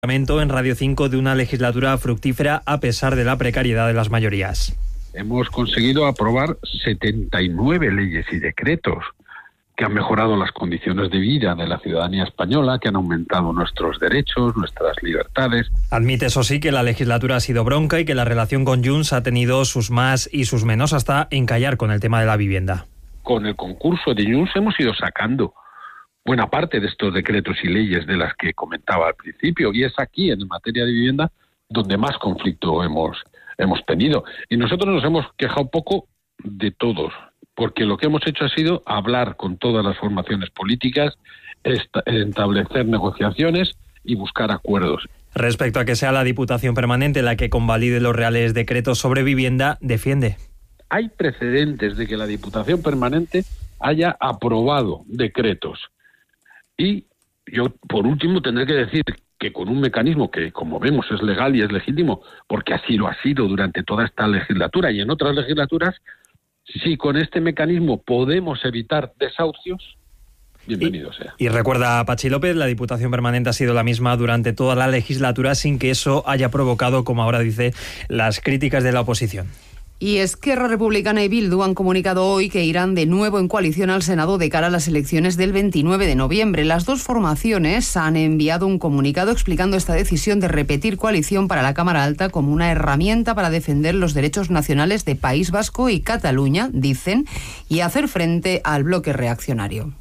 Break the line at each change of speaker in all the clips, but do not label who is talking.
En Radio 5 de una legislatura fructífera a pesar de la precariedad de las mayorías.
Hemos conseguido aprobar 79 leyes y decretos que han mejorado las condiciones de vida de la ciudadanía española, que han aumentado nuestros derechos, nuestras libertades.
Admite, eso sí, que la legislatura ha sido bronca y que la relación con Junts ha tenido sus más y sus menos, hasta encallar con el tema de la vivienda.
Con el concurso de Junts hemos ido sacando buena parte de estos decretos y leyes de las que comentaba al principio, y es aquí, en materia de vivienda, donde más conflicto hemos tenido. Y nosotros nos hemos quejado poco de todos, porque lo que hemos hecho ha sido hablar con todas las formaciones políticas, establecer negociaciones y buscar acuerdos.
Respecto a que sea la Diputación Permanente la que convalide los reales decretos sobre vivienda, defiende.
Hay precedentes de que la Diputación Permanente haya aprobado decretos. Y yo, por último, tendré que decir que con un mecanismo que, como vemos, es legal y es legítimo, porque así lo ha sido durante toda esta legislatura y en otras legislaturas, si con este mecanismo podemos evitar desahucios, bienvenido sea.
Y recuerda a Patxi López, la Diputación Permanente ha sido la misma durante toda la legislatura, sin que eso haya provocado, como ahora dice, las críticas de la oposición.
Y Esquerra Republicana y Bildu han comunicado hoy que irán de nuevo en coalición al Senado de cara a las elecciones del 29 de noviembre. Las dos formaciones han enviado un comunicado explicando esta decisión de repetir coalición para la Cámara Alta como una herramienta para defender los derechos nacionales de País Vasco y Cataluña, dicen, y hacer frente al bloque reaccionario.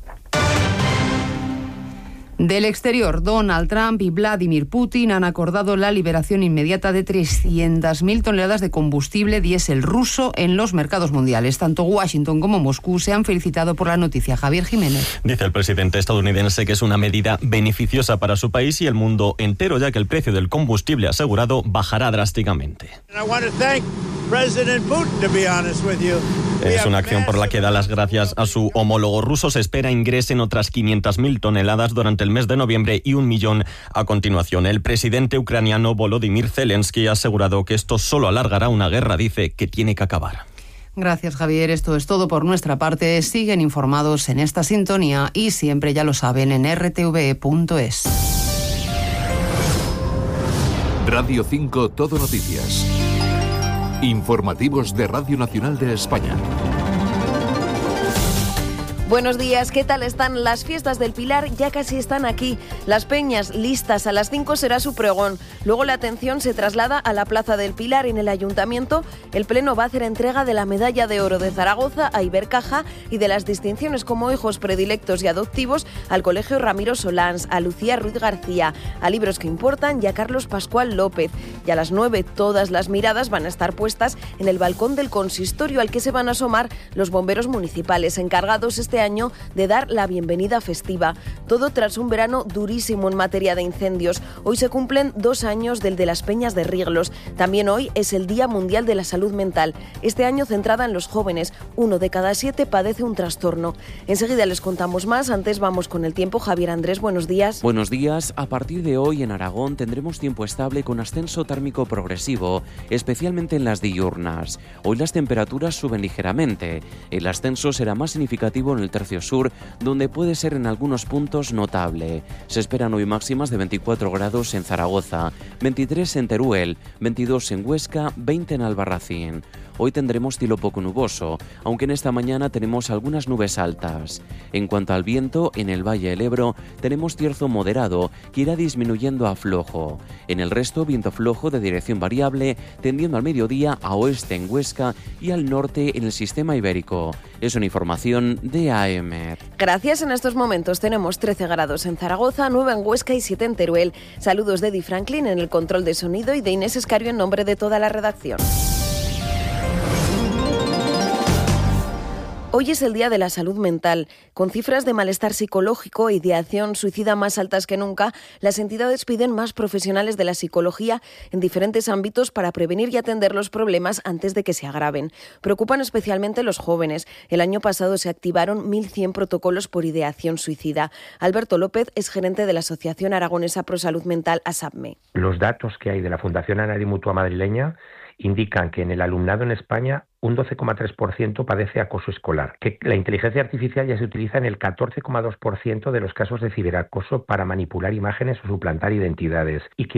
Del exterior, Donald Trump y Vladimir Putin han acordado la liberación inmediata de 300.000 toneladas de combustible diésel ruso en los mercados mundiales. Tanto Washington como Moscú se han felicitado por la noticia. Javier Jiménez.
Dice el presidente estadounidense que es una medida beneficiosa para su país y el mundo entero, ya que el precio del combustible asegurado bajará drásticamente. Es una acción por la que da las gracias a su homólogo ruso. Se espera ingresen otras 500.000 toneladas durante el mes de noviembre y 1 millón a continuación. El presidente ucraniano Volodymyr Zelensky ha asegurado que esto solo alargará una guerra, dice, que tiene que acabar.
Gracias, Javier. Esto es todo por nuestra parte. Siguen informados en esta sintonía y siempre, ya lo saben, en rtve.es.
Radio 5 Todo Noticias. Informativos de Radio Nacional de España.
Buenos días, ¿qué tal están? Las fiestas del Pilar ya casi están aquí. Las peñas listas, a las 5 será su pregón. Luego la atención se traslada a la Plaza del Pilar. En el Ayuntamiento, el Pleno va a hacer entrega de la Medalla de Oro de Zaragoza a Ibercaja y de las distinciones como hijos predilectos y adoptivos al Colegio Ramiro Solans, a Lucía Ruiz García, a Libros que Importan y a Carlos Pascual López. Y a las 9 todas las miradas van a estar puestas en el balcón del consistorio, al que se van a asomar los bomberos municipales, encargados este año de dar la bienvenida festiva. Todo tras un verano durísimo en materia de incendios. Hoy se cumplen 2 años del de las Peñas de Riglos. También hoy es el Día Mundial de la Salud Mental. Este año centrada en los jóvenes. 1 de cada 7 padece un trastorno. Enseguida les contamos más. Antes vamos con el tiempo. Javier Andrés, buenos días.
Buenos días. A partir de hoy en Aragón tendremos tiempo estable con ascenso térmico progresivo, especialmente en las diurnas. Hoy las temperaturas suben ligeramente. El ascenso será más significativo en el tercio sur, donde puede ser en algunos puntos notable. Se esperan hoy máximas de 24 grados en Zaragoza, 23 en Teruel, 22 en Huesca, 20 en Albarracín. Hoy tendremos cielo poco nuboso, aunque en esta mañana tenemos algunas nubes altas. En cuanto al viento, en el Valle del Ebro tenemos cierzo moderado que irá disminuyendo a flojo. En el resto, viento flojo de dirección variable, tendiendo al mediodía a oeste en Huesca y al norte en el sistema ibérico. Es una información de AEMET.
Gracias. En estos momentos tenemos 13 grados en Zaragoza, 9 en Huesca y 7 en Teruel. Saludos de Eddie Franklin en el control de sonido y de Inés Escario en nombre de toda la redacción. Hoy es el Día de la Salud Mental. Con cifras de malestar psicológico e ideación suicida más altas que nunca, las entidades piden más profesionales de la psicología en diferentes ámbitos para prevenir y atender los problemas antes de que se agraven. Preocupan especialmente los jóvenes. El año pasado se activaron 1.100 protocolos por ideación suicida. Alberto López es gerente de la Asociación Aragonesa Pro Salud Mental, ASAPME.
Los datos que hay de la Fundación Anari Mutua Madrileña indican que en el alumnado en España un 12,3% padece acoso escolar, que la inteligencia artificial ya se utiliza en el 14,2% de los casos de ciberacoso para manipular imágenes o suplantar identidades y que